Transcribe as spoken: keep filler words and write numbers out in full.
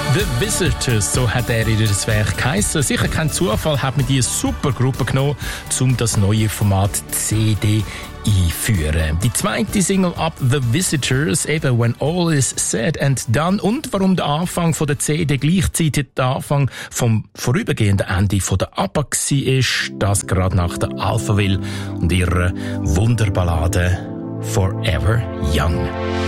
The Visitors, so hat er ihr das Werk geheissen. Sicher kein Zufall, hat man die super Gruppe genommen, um das neue Format C D einführen. Die zweite Single ab The Visitors, eben When All Is Said and Done, und warum der Anfang von der C D gleichzeitig der Anfang vom vorübergehenden Ende von der ABBA war, das gerade nach der Alphaville und ihrer Wunderballade Forever Young.